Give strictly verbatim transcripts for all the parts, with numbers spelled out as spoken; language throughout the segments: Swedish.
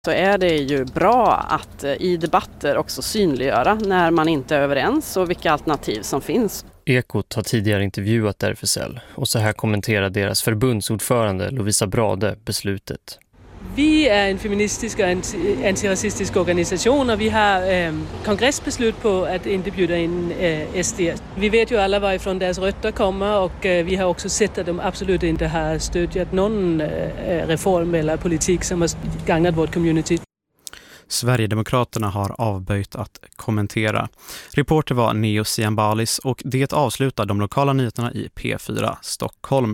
Så är det ju bra att i debatter också synliggöra när man inte är överens och vilka alternativ som finns. Ekot har tidigare intervjuat R F S L och så här kommenterar deras förbundsordförande Lovisa Brade beslutet. Vi är en feministisk och anti- antirasistisk organisation och vi har eh, kongressbeslut på att inte bjuda in eh, S D. Vi vet ju alla varifrån deras rötter kommer och eh, vi har också sett att de absolut inte har stödjat någon eh, reform eller politik som har gagnat vårt community. Sverigedemokraterna har avböjt att kommentera. Reporter var Neo Siambalis och det avslutar de lokala nyheterna i P fyra Stockholm.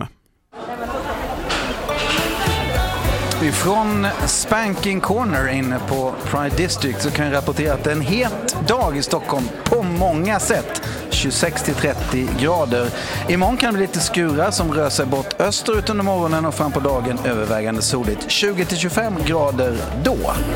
Från Spanking Corner inne på Pride District så kan jag rapportera att det är en het dag i Stockholm på många sätt. tjugosex till trettio grader. Imorgon kan det bli lite skurar som rör sig bort österut under morgonen och fram på dagen övervägande soligt. tjugo till tjugofem grader då.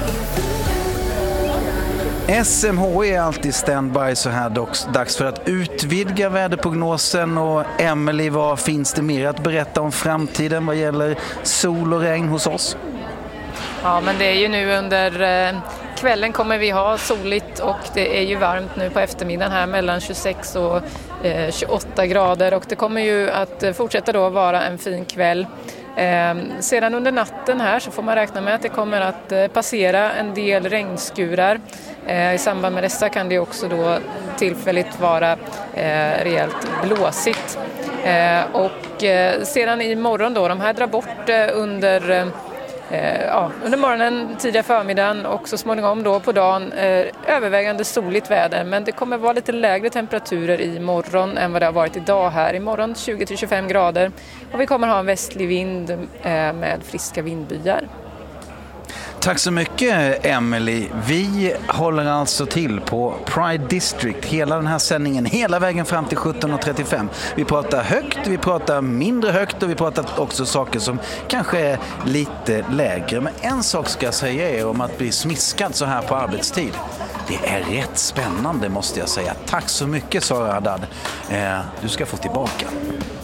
S M H är alltid standby så här dags för att utvidga väderprognosen. Och Emily, vad finns det mer att berätta om framtiden vad gäller sol och regn hos oss? Ja, men det är ju nu under kvällen kommer vi ha soligt och det är ju varmt nu på eftermiddagen här mellan tjugosex och tjugoåtta grader och det kommer ju att fortsätta då vara en fin kväll. Eh, sedan under natten här så får man räkna med att det kommer att eh, passera en del regnskurar. Eh, I samband med dessa kan det också då tillfälligt vara eh, rejält blåsigt. Eh, och eh, sedan imorgon då, de här drar bort eh, under... Eh, Ja, under morgonen, tidiga förmiddagen och så småningom då på dagen eh, övervägande soligt väder. Men det kommer vara lite lägre temperaturer i morgon än vad det har varit idag här. Imorgon tjugo till tjugofem grader och vi kommer ha en västlig vind eh, med friska vindbyar. Tack så mycket Emily. Vi håller alltså till på Pride District hela den här sändningen, hela vägen fram till sjutton och trettiofem. Vi pratar högt, vi pratar mindre högt och vi pratar också saker som kanske är lite lägre. Men en sak ska jag säga är om att bli smiskad så här på arbetstid. Det är rätt spännande måste jag säga. Tack så mycket Sara Haddad. Eh, du ska få tillbaka.